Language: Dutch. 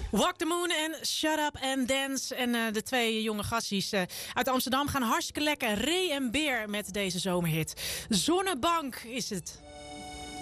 Walk the Moon en Shut Up and Dance. En de twee jonge gasties uit Amsterdam gaan hartstikke lekker. Ray en Beer met deze zomerhit. Zonnebank is het.